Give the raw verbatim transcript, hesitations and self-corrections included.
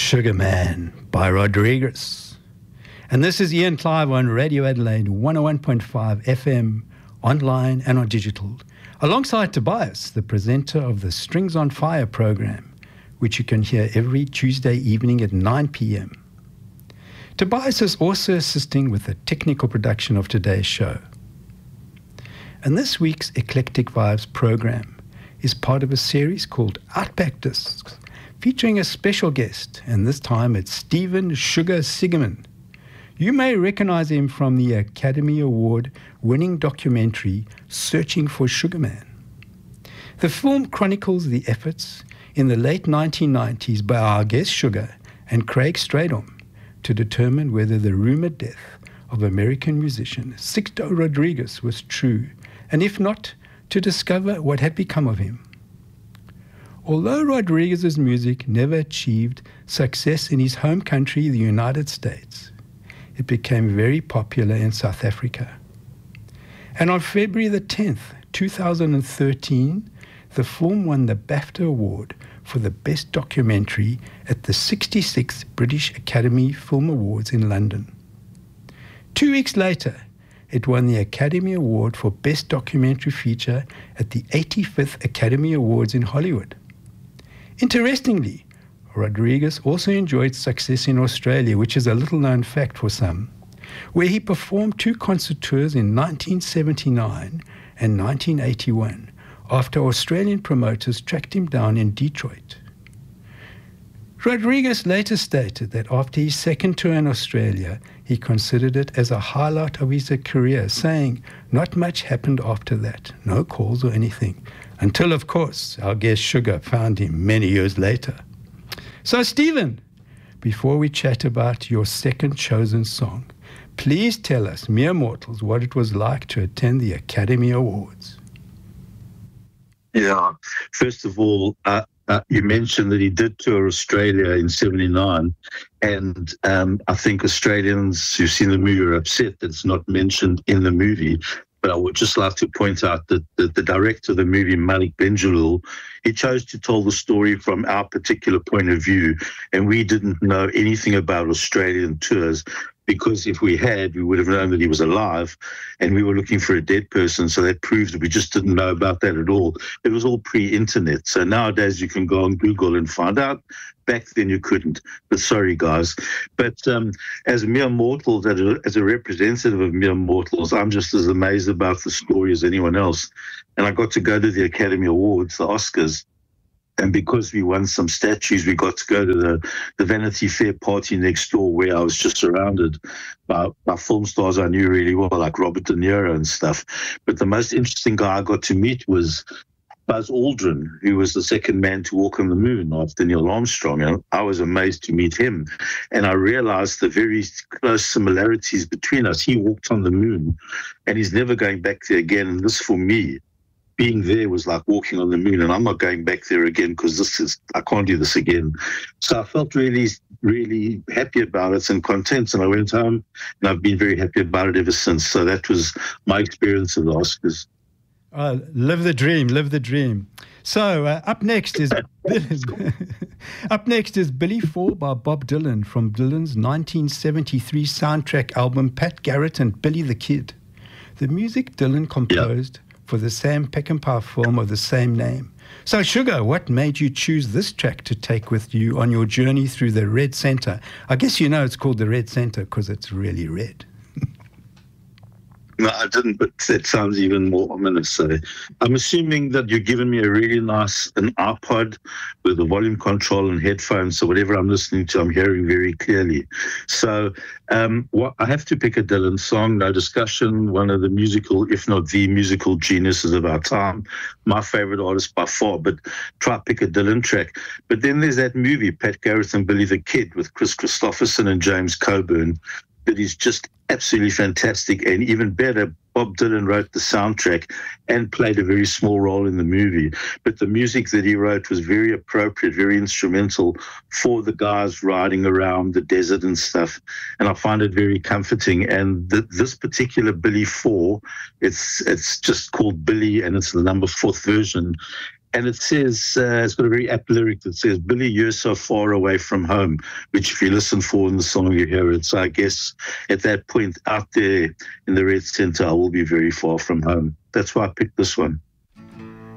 Sugar Man by Rodriguez. And this is Ian Clive on Radio Adelaide one oh one point five F M, online and on digital, alongside Tobias, the presenter of the Strings on Fire program, which you can hear every Tuesday evening at nine p.m. Tobias is also assisting with the technical production of today's show. And this week's Eclectic Vibes program is part of a series called Outback Discs, featuring a special guest, and this time it's Stephen Sugar Sigeman. You may recognize him from the Academy Award-winning documentary Searching for Sugar Man. The film chronicles the efforts in the late nineteen nineties by our guest Sugar and Craig Stradom to determine whether the rumored death of American musician Sixto Rodriguez was true, and if not, to discover what had become of him. Although Rodriguez's music never achieved success in his home country, the United States, it became very popular in South Africa. And on February the tenth, two thousand thirteen, the film won the BAFTA Award for the Best Documentary at the sixty-sixth British Academy Film Awards in London. Two weeks later, it won the Academy Award for Best Documentary Feature at the eighty-fifth Academy Awards in Hollywood. Interestingly, Rodriguez also enjoyed success in Australia, which is a little-known fact for some, where he performed two concert tours in nineteen seventy-nine and nineteen eighty-one, after Australian promoters tracked him down in Detroit. Rodriguez later stated that after his second tour in Australia, he considered it as a highlight of his career, saying not much happened after that, no calls or anything, until, of course, our guest Sugar found him many years later. So, Stephen, before we chat about your second chosen song, please tell us, mere mortals, what it was like to attend the Academy Awards. Yeah, first of all, uh, uh, you mentioned that he did tour Australia in seventy-nine, and um, I think Australians who've seen the movie are upset that it's not mentioned in the movie. But I would just like to point out that the, the director of the movie, Malik Benjalul, he chose to tell the story from our particular point of view, and we didn't know anything about Australian tours, because if we had, we would have known that he was alive, and we were looking for a dead person, so that proves that we just didn't know about that at all. It was all pre-internet, so nowadays you can go on Google and find out. Back then you couldn't, but sorry, guys. But um, as mere mortals, as a, as a representative of mere mortals, I'm just as amazed about the story as anyone else. And I got to go to the Academy Awards, the Oscars, and because we won some statues, we got to go to the, the Vanity Fair party next door, where I was just surrounded by, by film stars I knew really well, like Robert De Niro and stuff. But the most interesting guy I got to meet was Buzz Aldrin, who was the second man to walk on the moon after Neil Armstrong. And I was amazed to meet him. And I realized the very close similarities between us. He walked on the moon, and he's never going back there again. And this, for me, being there was like walking on the moon, and I'm not going back there again, because this is, I can't do this again. So I felt really, really happy about it and content, and I went home, and I've been very happy about it ever since. So that was my experience of the Oscars. Uh, live the dream, live the dream. So uh, up next is up next is Billy Four by Bob Dylan from Dylan's nineteen seventy-three soundtrack album Pat Garrett and Billy the Kid. The music Dylan composed yep. for the Sam Peckinpah film of the same name. So, Sugar, what made you choose this track to take with you on your journey through the Red Center? I guess you know it's called the Red Center because it's really red. No, I didn't, but that sounds even more ominous. So I'm assuming that you're giving me a really nice an iPod with a volume control and headphones, so whatever I'm listening to, I'm hearing very clearly. So um, what, I have to pick a Dylan song, no discussion, one of the musical, if not the musical geniuses of our time, my favorite artist by far, but try pick a Dylan track. But then there's that movie, Pat Garrett and Billy the Kid, with Chris Christopherson and James Coburn, that is just absolutely fantastic. And even better, Bob Dylan wrote the soundtrack and played a very small role in the movie. But the music that he wrote was very appropriate, very instrumental for the guys riding around the desert and stuff. And I find it very comforting. And the, this particular Billy Four, it's it's just called Billy, and it's the number fourth version. And it says, uh, it's got a very apt lyric that says, Billy, you're so far away from home, which if you listen for in the song, you hear it. So I guess at that point out there in the Red Centre, I will be very far from home. That's why I picked this one.